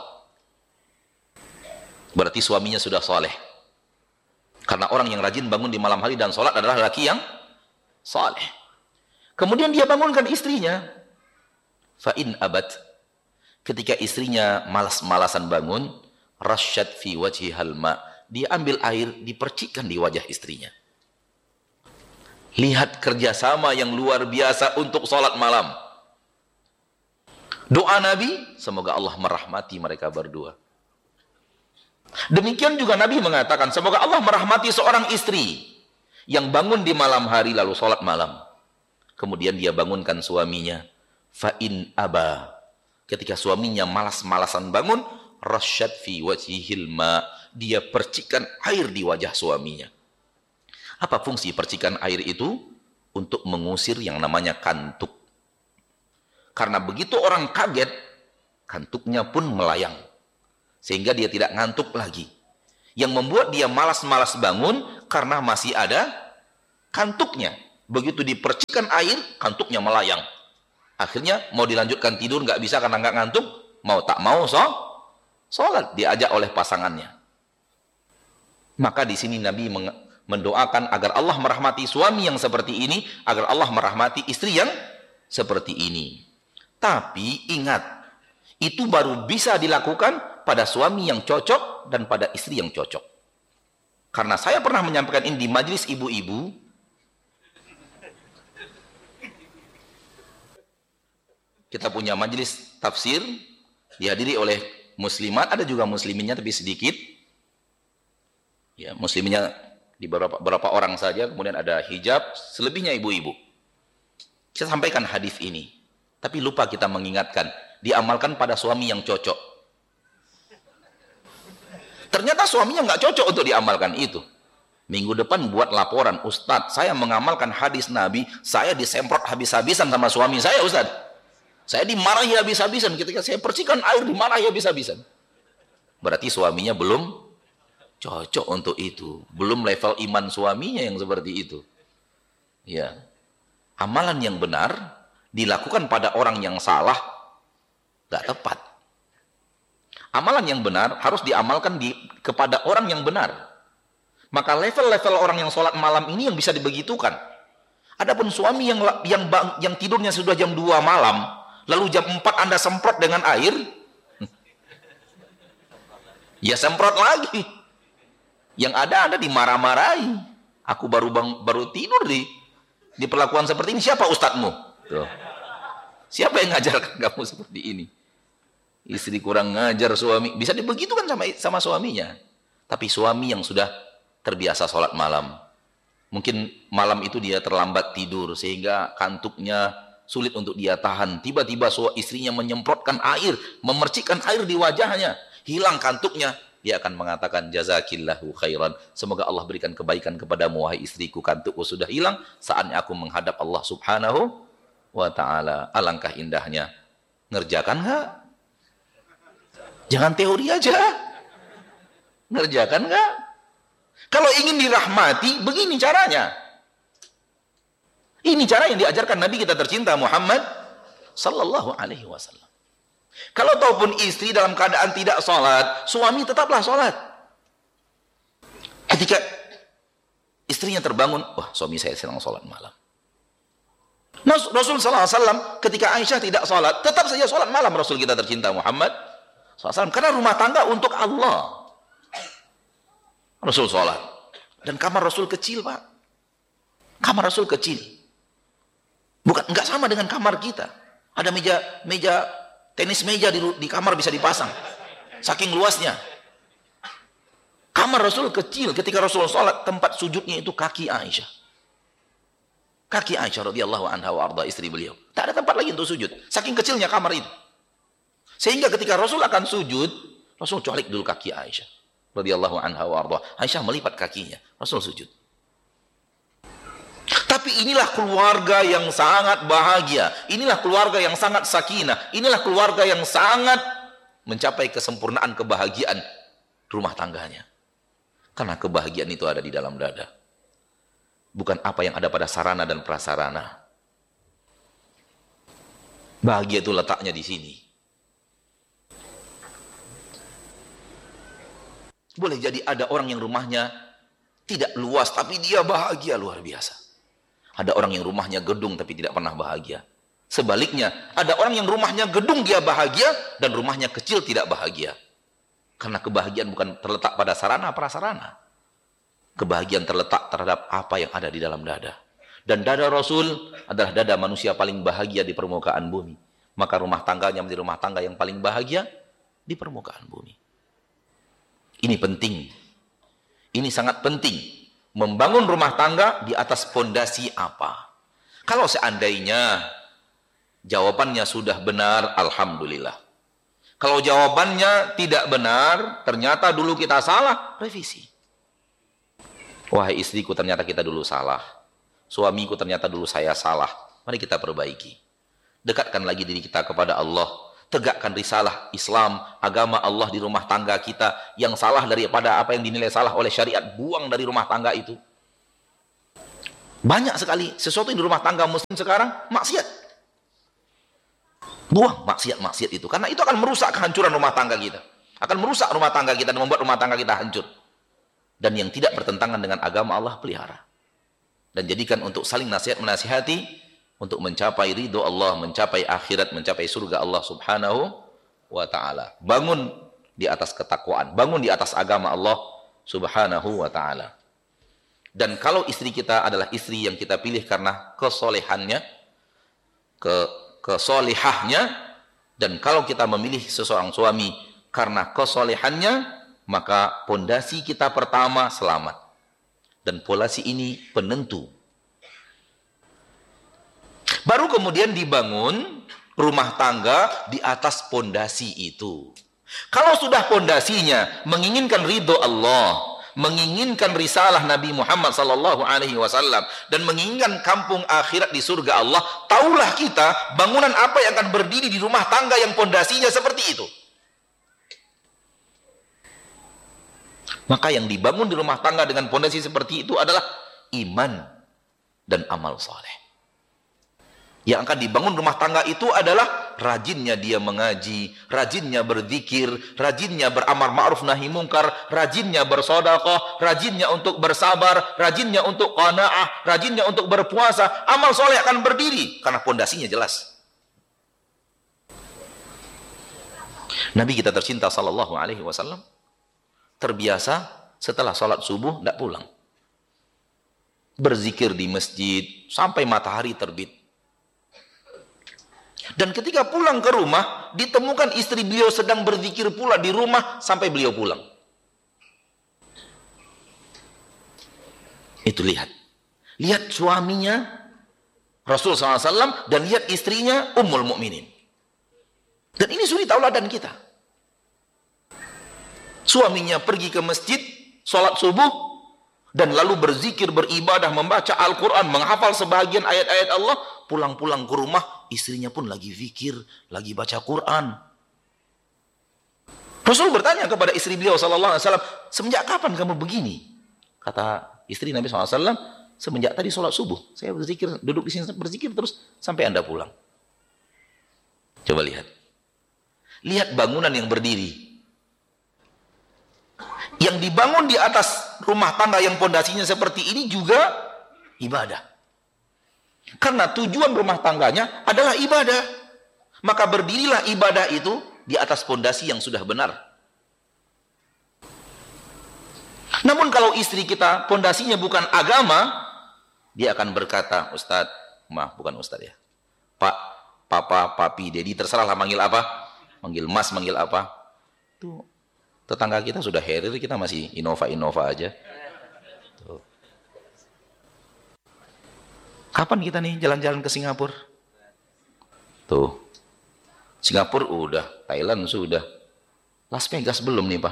Berarti suaminya sudah soleh. Karena orang yang rajin bangun di malam hari dan sholat adalah lelaki yang soleh. Kemudian dia bangunkan istrinya. Fa'in abad. Ketika istrinya malas-malasan bangun, rasyad fi wajhihal ma. Dia ambil air, dipercikkan di wajah istrinya. Lihat kerjasama yang luar biasa untuk sholat malam. Doa Nabi, semoga Allah merahmati mereka berdua. Demikian juga Nabi mengatakan, semoga Allah merahmati seorang istri yang bangun di malam hari lalu sholat malam. Kemudian dia bangunkan suaminya. Fa'in aba. Ketika suaminya malas-malasan bangun, rasyad fi wajhihil ma. Dia percikan air di wajah suaminya. Apa fungsi percikan air itu? Untuk mengusir yang namanya kantuk. Karena begitu orang kaget, kantuknya pun melayang. Sehingga dia tidak ngantuk lagi. Yang membuat dia malas-malas bangun karena masih ada kantuknya. Begitu dipercikan air, kantuknya melayang. Akhirnya mau dilanjutkan tidur, nggak bisa karena nggak ngantuk. Mau tak mau, so, sholat. Diajak oleh pasangannya. Maka di sini Nabi mendoakan agar Allah merahmati suami yang seperti ini, agar Allah merahmati istri yang seperti ini. Tapi ingat, itu baru bisa dilakukan pada suami yang cocok dan pada istri yang cocok. Karena saya pernah menyampaikan ini di majelis ibu-ibu. Kita punya majelis tafsir, dihadiri oleh muslimat, ada juga musliminnya tapi sedikit. Ya, musliminnya di beberapa, beberapa orang saja, kemudian ada hijab, selebihnya ibu-ibu. Saya sampaikan hadis ini, tapi lupa kita mengingatkan, diamalkan pada suami yang cocok. Ternyata suaminya nggak cocok untuk diamalkan itu. Minggu depan buat laporan, Ustadz, saya mengamalkan hadis Nabi, saya disemprot habis-habisan sama suami saya, Ustadz. Saya dimarahi habis-habisan, ketika saya percikan air dimarahi habis-habisan. Berarti suaminya belum cocok untuk itu. Belum level iman suaminya yang seperti itu. Ya. Amalan yang benar dilakukan pada orang yang salah, gak tepat. Amalan yang benar harus diamalkan di, kepada orang yang benar. Maka level-level orang yang sholat malam ini yang bisa dibegitukan. Adapun suami yang yang yang tidurnya sudah jam dua malam, lalu jam empat Anda semprot dengan air, ya semprot lagi. Yang ada Anda dimarah-marahi. Aku baru bang, baru tidur di di perlakuan seperti ini. Siapa ustadzmu? Tuh. Siapa yang ngajarkan kamu seperti ini? Istri kurang ngajar suami. Bisa dibegitukan sama sama suaminya. Tapi suami yang sudah terbiasa sholat malam, mungkin malam itu dia terlambat tidur sehingga kantuknya sulit untuk dia tahan. Tiba-tiba istrinya menyemprotkan air, memercikkan air di wajahnya, hilang kantuknya. Dia akan mengatakan, jazakillahu khairan. Semoga Allah berikan kebaikan kepadamu, wahai istriku, kantukku sudah hilang. Saatnya aku menghadap Allah subhanahu wa ta'ala. Alangkah indahnya. Ngerjakan nggak? Jangan teori aja. Ngerjakan nggak? Kalau ingin dirahmati, begini caranya. Ini cara yang diajarkan Nabi kita tercinta Muhammad sallallahu alaihi wasallam. Kalau ataupun istri dalam keadaan tidak sholat, suami tetaplah sholat. Ketika istrinya terbangun, wah suami saya sedang sholat malam. Rasul sallallahu alaihi wasallam ketika Aisyah tidak sholat, tetap saja sholat malam Rasul kita tercinta Muhammad sallallahu alaihi wasallam. Karena rumah tangga untuk Allah. Rasul sholat. Dan kamar Rasul kecil, Pak. Kamar Rasul kecil. Bukan, enggak sama dengan kamar kita. Ada meja, meja tenis meja di, di kamar bisa dipasang. Saking luasnya. Kamar Rasul kecil. Ketika Rasul sholat, tempat sujudnya itu kaki Aisyah. Kaki Aisyah radhiyallahu anha wa arda, istri beliau. Tak ada tempat lagi untuk sujud. Saking kecilnya kamar itu. Sehingga ketika Rasul akan sujud, Rasul colik dulu kaki Aisyah radhiyallahu anha wa arda. Aisyah melipat kakinya, Rasul sujud. Tapi inilah keluarga yang sangat bahagia. Inilah keluarga yang sangat sakinah. Inilah keluarga yang sangat mencapai kesempurnaan kebahagiaan rumah tangganya. Karena kebahagiaan itu ada di dalam dada. Bukan apa yang ada pada sarana dan prasarana. Bahagia itu letaknya di sini. Boleh jadi ada orang yang rumahnya tidak luas, tapi dia bahagia luar biasa. Ada orang yang rumahnya gedung, tapi tidak pernah bahagia. Sebaliknya, ada orang yang rumahnya gedung, dia bahagia, dan rumahnya kecil, tidak bahagia. Karena kebahagiaan bukan terletak pada sarana prasarana. Kebahagiaan terletak terhadap apa yang ada di dalam dada. Dan dada Rasul adalah dada manusia paling bahagia di permukaan bumi. Maka rumah tangganya menjadi rumah tangga yang paling bahagia di permukaan bumi. Ini penting. Ini sangat penting. Membangun rumah tangga di atas fondasi apa? Kalau seandainya jawabannya sudah benar, alhamdulillah. Kalau jawabannya tidak benar, ternyata dulu kita salah, revisi. Wahai istriku, ternyata kita dulu salah. Suamiku, ternyata dulu saya salah. Mari kita perbaiki. Dekatkan lagi diri kita kepada Allah. Tegakkan risalah Islam, agama Allah di rumah tangga kita. Yang salah daripada apa yang dinilai salah oleh syariat, buang dari rumah tangga itu. Banyak sekali sesuatu yang di rumah tangga muslim sekarang maksiat. Buang maksiat-maksiat itu, karena itu akan merusak kehancuran rumah tangga kita. Akan merusak rumah tangga kita dan membuat rumah tangga kita hancur. Dan yang tidak bertentangan dengan agama Allah, pelihara. Dan jadikan untuk saling nasihat menasihati, untuk mencapai ridho Allah, mencapai akhirat, mencapai surga Allah subhanahu wa ta'ala. Bangun di atas ketakwaan, bangun di atas agama Allah subhanahu wa ta'ala. Dan kalau istri kita adalah istri yang kita pilih karena kesolehannya, ke kesolehahnya, dan kalau kita memilih seseorang suami karena kesolehannya, maka pondasi kita pertama selamat. Dan pondasi ini penentu. Baru kemudian dibangun rumah tangga di atas pondasi itu. Kalau sudah pondasinya menginginkan ridho Allah, menginginkan risalah Nabi Muhammad sallallahu alaihi wasallam, dan menginginkan kampung akhirat di surga Allah, taulah kita bangunan apa yang akan berdiri di rumah tangga yang pondasinya seperti itu. Maka yang dibangun di rumah tangga dengan pondasi seperti itu adalah iman dan amal saleh. Yang akan dibangun rumah tangga itu adalah rajinnya dia mengaji, rajinnya berzikir, rajinnya beramar ma'ruf nahi mungkar, rajinnya bersedekah, rajinnya untuk bersabar, rajinnya untuk qanaah, rajinnya untuk berpuasa. Amal soleh akan berdiri karena pondasinya jelas. Nabi kita tercinta sallallahu alaihi wasallam terbiasa setelah sholat subuh tidak pulang, berzikir di masjid sampai matahari terbit. Dan ketika pulang ke rumah, ditemukan istri beliau sedang berzikir pula di rumah sampai beliau pulang. Itu lihat. Lihat suaminya Rasulullah shallallahu alaihi wasallam dan lihat istrinya Ummul Mukminin. Dan ini suri tauladan kita. Suaminya pergi ke masjid, sholat subuh, dan lalu berzikir, beribadah, membaca Al-Quran, menghafal sebagian ayat-ayat Allah. Pulang-pulang ke rumah, istrinya pun lagi zikir, lagi baca Quran. Rasul bertanya kepada istri beliau sallallahu alaihi wasallam, semenjak kapan kamu begini? Kata istri Nabi sallallahu alaihi wasallam, semenjak tadi sholat subuh. Saya berzikir, duduk di sini berzikir terus sampai Anda pulang. Coba lihat. Lihat bangunan yang berdiri. Yang dibangun di atas rumah tangga yang pondasinya seperti ini juga ibadah. Karena tujuan rumah tangganya adalah ibadah. Maka berdirilah ibadah itu di atas pondasi yang sudah benar. Namun kalau istri kita pondasinya bukan agama, dia akan berkata, Ustadz, maaf bukan Ustadz ya, Pak, Papa, Papi, Dedi, terserahlah manggil apa, manggil Mas, manggil apa. Tuh, tetangga kita sudah herir, kita masih Innova-Innova aja. Tuh. Kapan kita nih jalan-jalan ke Singapura? Tuh. Singapura udah, Thailand sudah. Las Vegas belum nih, Pak.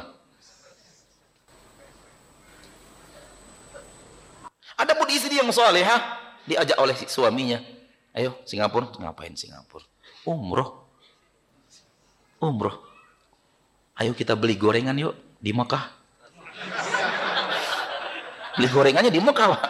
Adapun istri yang salehah diajak oleh suaminya, ayo Singapura. Ngapain Singapura? Umroh. Umroh. Ayo kita beli gorengan yuk di Mekah. Beli gorengannya di Mekah, Pak.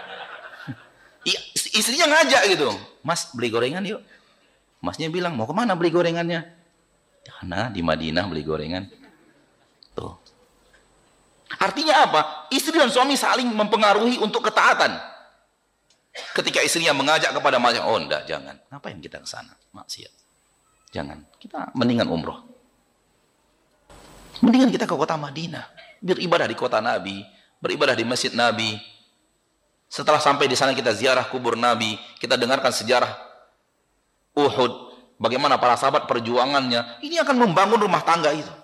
Istrinya ngajak gitu, Mas beli gorengan yuk. Masnya bilang, mau kemana beli gorengannya? Karena di Madinah beli gorengan. Tuh. Artinya apa? Istri dan suami saling mempengaruhi untuk ketaatan. Ketika istrinya mengajak kepada maksiat, oh enggak, jangan. Ngapain kita ke sana? Maksiat. Jangan. Kita mendingan umroh. Mendingan kita ke kota Madinah, beribadah di kota Nabi, beribadah di masjid Nabi. Setelah sampai di sana kita ziarah kubur Nabi, kita dengarkan sejarah Uhud, bagaimana para sahabat perjuangannya. Ini akan membangun rumah tangga itu.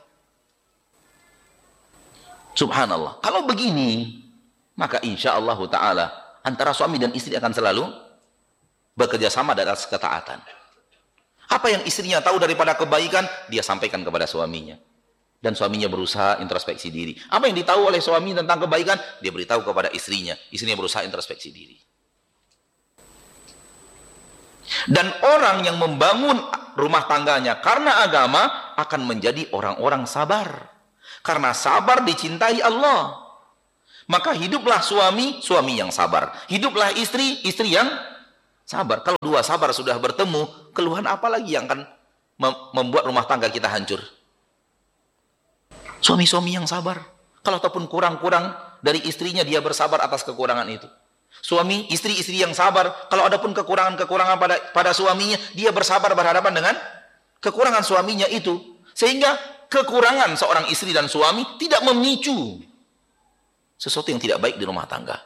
Subhanallah. Kalau begini, maka insya Allah Ta'ala antara suami dan istri akan selalu bekerja sama dalam ketaatan. Apa yang istrinya tahu daripada kebaikan, dia sampaikan kepada suaminya. Dan suaminya berusaha introspeksi diri. Apa yang ditahu oleh suami tentang kebaikan, dia beritahu kepada istrinya. Istrinya berusaha introspeksi diri. Dan orang yang membangun rumah tangganya karena agama akan menjadi orang-orang sabar. Karena sabar dicintai Allah. Maka hiduplah suami, suami yang sabar. Hiduplah istri, istri yang sabar. Kalau dua sabar sudah bertemu, keluhan apa lagi yang akan membuat rumah tangga kita hancur? Suami-suami yang sabar. Kalau ataupun kurang-kurang dari istrinya, dia bersabar atas kekurangan itu. Suami, istri-istri yang sabar. Kalau ada pun kekurangan-kekurangan pada pada suaminya, dia bersabar berhadapan dengan kekurangan suaminya itu. Sehingga kekurangan seorang istri dan suami tidak memicu sesuatu yang tidak baik di rumah tangga.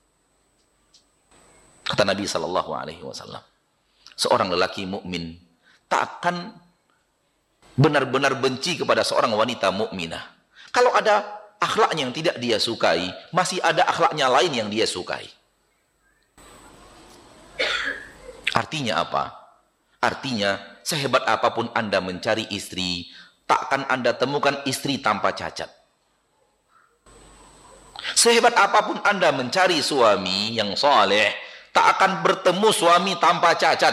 Kata Nabi Shallallahu Alaihi Wasallam, seorang lelaki mukmin tak akan benar-benar benci kepada seorang wanita mukminah. Kalau ada akhlaknya yang tidak dia sukai, masih ada akhlaknya lain yang dia sukai. Artinya apa? Artinya sehebat apapun Anda mencari istri, tak akan Anda temukan istri tanpa cacat. Sehebat apapun Anda mencari suami yang soleh, tak akan bertemu suami tanpa cacat.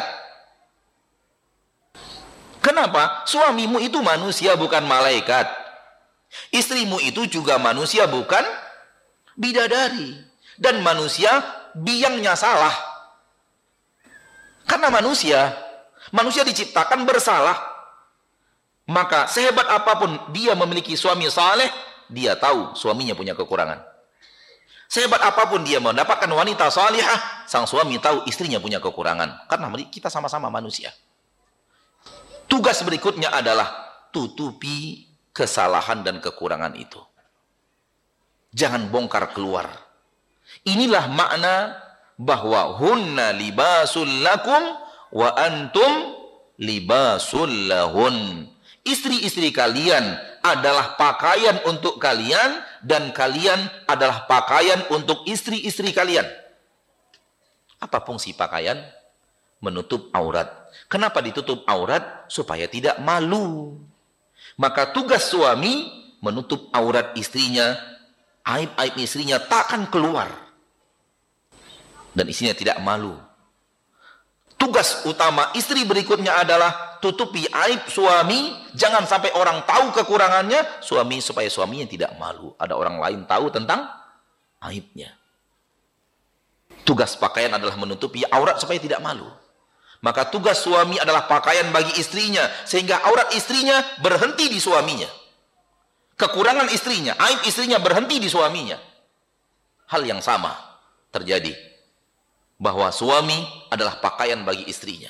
Kenapa? Suamimu itu manusia, bukan malaikat. Istrimu itu juga manusia, bukan bidadari. Dan manusia biangnya salah. Karena manusia, manusia diciptakan bersalah. Maka sehebat apapun dia memiliki suami saleh, dia tahu suaminya punya kekurangan. Sehebat apapun dia mendapatkan wanita salihah, sang suami tahu istrinya punya kekurangan. Karena kita sama-sama manusia. Tugas berikutnya adalah tutupi kesalahan dan kekurangan itu. Jangan bongkar keluar. Inilah makna bahwa hunna libasul lakum wa antum libasul lahun. Istri-istri kalian adalah pakaian untuk kalian dan kalian adalah pakaian untuk istri-istri kalian. Apa fungsi pakaian? Menutup aurat. Kenapa ditutup aurat? Supaya tidak malu. Maka tugas suami menutup aurat istrinya, aib-aib istrinya takkan keluar. Dan istrinya tidak malu. Tugas utama istri berikutnya adalah tutupi aib suami, jangan sampai orang tahu kekurangannya, suami supaya suaminya tidak malu. Ada orang lain tahu tentang aibnya. Tugas pakaian adalah menutupi aurat supaya tidak malu. Maka tugas suami adalah pakaian bagi istrinya, sehingga aurat istrinya berhenti di suaminya. Kekurangan istrinya, aib istrinya berhenti di suaminya. Hal yang sama terjadi, bahwa suami adalah pakaian bagi istrinya.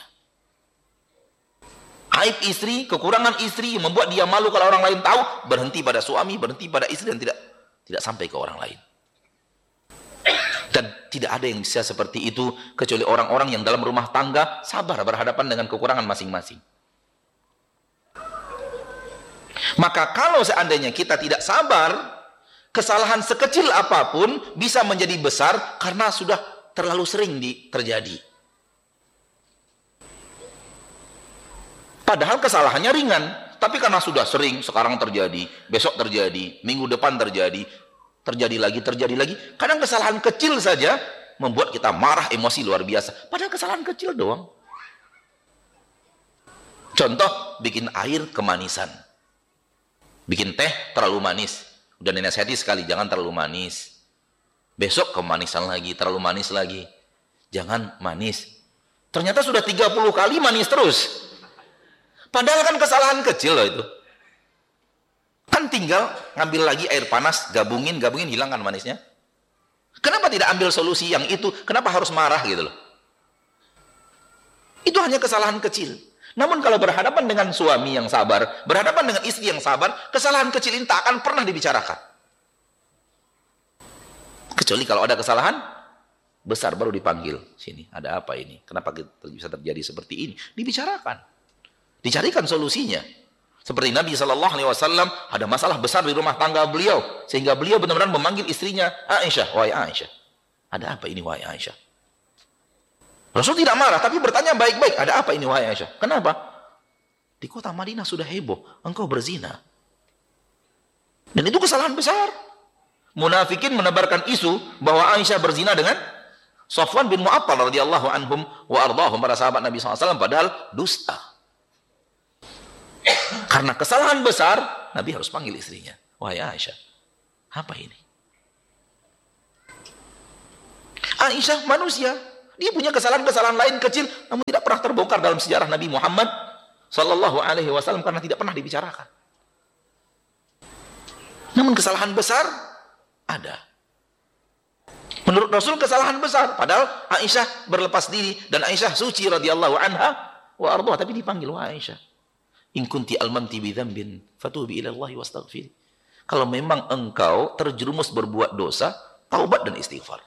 Aib istri, kekurangan istri membuat dia malu kalau orang lain tahu, berhenti pada suami, berhenti pada istri, dan tidak tidak sampai ke orang lain. Dan tidak ada yang bisa seperti itu kecuali orang-orang yang dalam rumah tangga sabar berhadapan dengan kekurangan masing-masing. Maka kalau seandainya kita tidak sabar, kesalahan sekecil apapun bisa menjadi besar karena sudah terlalu sering di, terjadi. Padahal kesalahannya ringan, tapi karena sudah sering, sekarang terjadi, besok terjadi, minggu depan terjadi, terjadi lagi, terjadi lagi. Kadang kesalahan kecil saja membuat kita marah, emosi luar biasa. Padahal kesalahan kecil doang. Contoh, bikin air kemanisan. Bikin teh terlalu manis. Udah dinasihati sekali, jangan terlalu manis. Besok kemanisan lagi, terlalu manis lagi. Jangan manis. Ternyata sudah tiga puluh kali manis terus. Padahal kan kesalahan kecil loh itu. Kan tinggal ngambil lagi air panas, gabungin, gabungin, hilangkan manisnya. Kenapa tidak ambil solusi yang itu? Kenapa harus marah gitu loh? Itu hanya kesalahan kecil. Namun kalau berhadapan dengan suami yang sabar, berhadapan dengan istri yang sabar, kesalahan kecil ini tak akan pernah dibicarakan. Kecuali kalau ada kesalahan besar baru dipanggil. Sini, ada apa ini? Kenapa bisa terjadi seperti ini? Dibicarakan. Dicarikan solusinya. Seperti Nabi shallallahu alaihi wasallam ada masalah besar di rumah tangga beliau, sehingga beliau benar-benar memanggil istrinya Aisyah. Wahai Aisyah, ada apa ini wahai Aisyah? Rasul tidak marah, tapi bertanya baik-baik, ada apa ini wahai Aisyah? Kenapa? Di kota Madinah sudah heboh, engkau berzina. Dan itu kesalahan besar. Munafikin menebarkan isu bahwa Aisyah berzina dengan Safwan bin Mu'attal radhiyallahu anhum wa ardahum, para sahabat Nabi shallallahu alaihi wasallam, padahal dusta. Karena kesalahan besar, Nabi harus panggil istrinya. Wahai Aisyah, apa ini? Aisyah manusia, dia punya kesalahan-kesalahan lain kecil, namun tidak pernah terbongkar dalam sejarah Nabi Muhammad Sallallahu Alaihi Wasallam karena tidak pernah dibicarakan. Namun kesalahan besar ada. Menurut Rasul kesalahan besar, padahal Aisyah berlepas diri dan Aisyah suci radhiyallahu anha wa ardhah, tapi dipanggil wahai Aisyah, in kunti almamti bi dzambin fatubi ila Allah wastaghfir. Kalau memang engkau terjerumus berbuat dosa, taubat dan istighfar.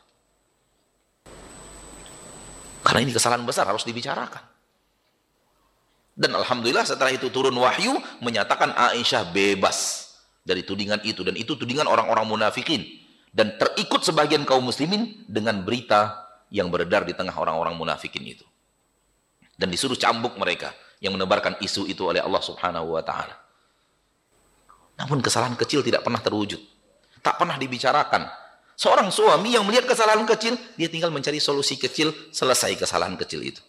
Karena ini kesalahan besar, harus dibicarakan. Dan alhamdulillah setelah itu turun wahyu menyatakan Aisyah bebas dari tudingan itu, dan itu tudingan orang-orang munafikin, dan terikut sebagian kaum muslimin dengan berita yang beredar di tengah orang-orang munafikin itu, dan disuruh cambuk mereka yang menebarkan isu itu oleh Allah Subhanahu wa taala. Namun kesalahan kecil tidak pernah terwujud, tak pernah dibicarakan. Seorang suami yang melihat kesalahan kecil, dia tinggal mencari solusi kecil, selesai kesalahan kecil itu.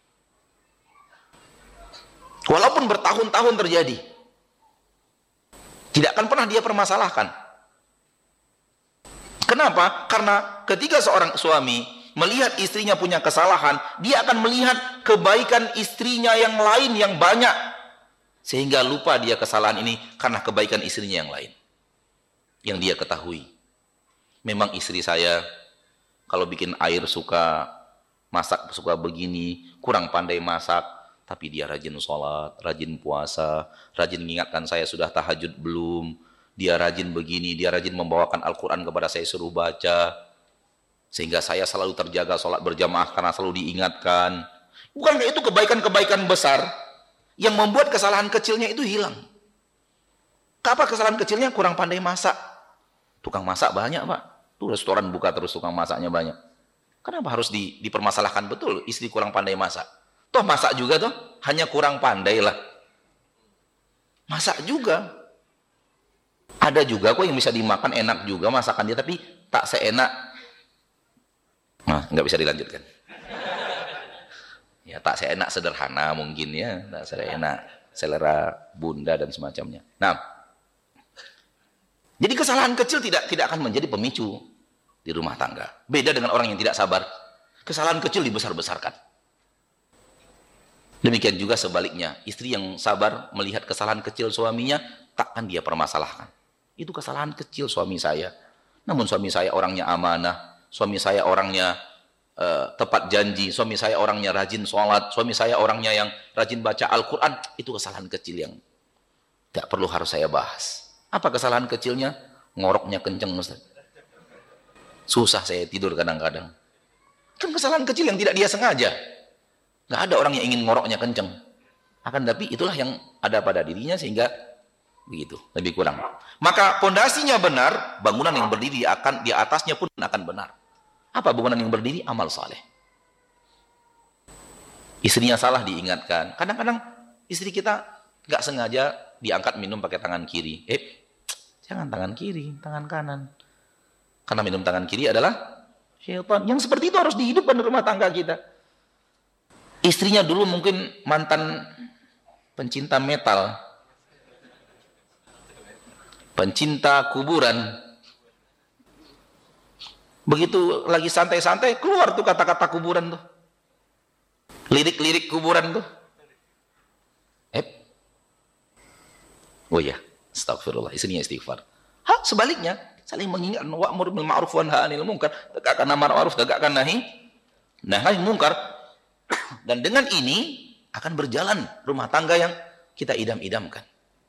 Walaupun bertahun-tahun terjadi, tidak akan pernah dia permasalahkan. Kenapa? Karena ketika seorang suami melihat istrinya punya kesalahan, dia akan melihat kebaikan istrinya yang lain yang banyak, sehingga lupa dia kesalahan ini karena kebaikan istrinya yang lain yang dia ketahui. Memang istri saya kalau bikin air suka masak, suka begini, kurang pandai masak, tapi dia rajin sholat, rajin puasa, rajin mengingatkan saya sudah tahajud belum, dia rajin begini, dia rajin membawakan Al-Quran kepada saya suruh baca, sehingga saya selalu terjaga sholat berjamaah karena selalu diingatkan. Bukankah itu kebaikan-kebaikan besar yang membuat kesalahan kecilnya itu hilang? Apa kesalahan kecilnya? Kurang pandai masak. Tukang masak banyak, Pak. Tuh restoran buka terus, tukang masaknya banyak. Kenapa harus di, dipermasalahkan? Betul, istri kurang pandai masak. Toh masak juga toh, hanya kurang pandai lah. Masak juga. Ada juga kok yang bisa dimakan enak juga masakan dia, tapi tak seenak. Nah, nggak bisa dilanjutkan. Ya, tak seenak sederhana mungkin ya, tak seenak selera bunda dan semacamnya. Nah, jadi kesalahan kecil tidak tidak akan menjadi pemicu di rumah tangga. Beda dengan orang yang tidak sabar. Kesalahan kecil dibesar-besarkan. Demikian juga sebaliknya, istri yang sabar melihat kesalahan kecil suaminya, takkan dia permasalahkan. Itu kesalahan kecil suami saya. Namun suami saya orangnya amanah, suami saya orangnya uh, tepat janji, suami saya orangnya rajin sholat, suami saya orangnya yang rajin baca Al-Quran. Itu kesalahan kecil yang tidak perlu harus saya bahas. Apa kesalahan kecilnya? Ngoroknya kenceng, Ustaz. Susah saya tidur kadang-kadang. Kan kesalahan kecil yang tidak dia sengaja. Nggak ada orang yang ingin ngoroknya kenceng. Akan tapi itulah yang ada pada dirinya sehingga begitu, lebih kurang. Maka pondasinya benar, bangunan yang berdiri akan di atasnya pun akan benar. Apa bangunan yang berdiri? Amal saleh. Istrinya salah diingatkan. Kadang-kadang istri kita nggak sengaja diangkat minum pakai tangan kiri. Eh, jangan tangan kiri, tangan kanan. Karena minum tangan kiri adalah syaitan. Yang seperti itu harus dihidupkan di rumah tangga kita. Istrinya dulu mungkin mantan pencinta metal, pencinta kuburan. Begitu lagi santai-santai, keluar tuh kata-kata kuburan tuh. Lirik-lirik kuburan tuh. Eh. Oh ya, astagfirullah, istrinya istighfar. Hah, sebaliknya, saling mengingatkan, wa'mur bil ma'ruf wa nahi 'anil munkar, tegakkan amar ma'ruf, tegakkan nahi nahi munkar. Dan dengan ini akan berjalan rumah tangga yang kita idam-idamkan.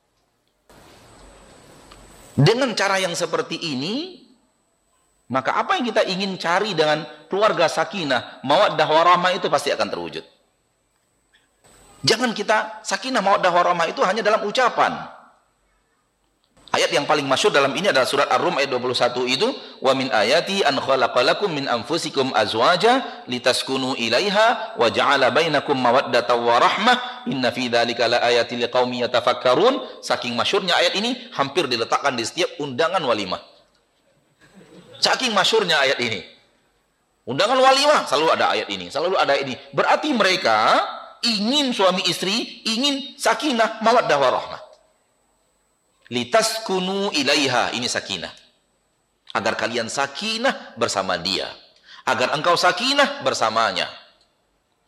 Dengan cara yang seperti ini, maka apa yang kita ingin cari dengan keluarga sakinah, mawaddah warahmah itu pasti akan terwujud. Jangan kita sakinah mawaddah warahmah itu hanya dalam ucapan. Ayat yang paling masyhur dalam ini adalah surat Ar-Rum ayat dua puluh satu itu, wa min ayati an khalaqalakum min anfusikum azwaja litaskunu ilaiha wa ja'ala bainakum mawaddatan wa rahmah inna fi dzalika laayatin liqaumin yatafakkarun. Saking masyhurnya ayat ini hampir diletakkan di setiap undangan walimah. Saking masyhurnya ayat ini. Undangan walimah selalu ada ayat ini, selalu ada ayat ini. Berarti mereka ingin suami istri, ingin sakinah, mawaddah warahmah. Litaskunu ilaiha, ini sakinah. Agar kalian sakinah bersama dia. Agar engkau sakinah bersamanya.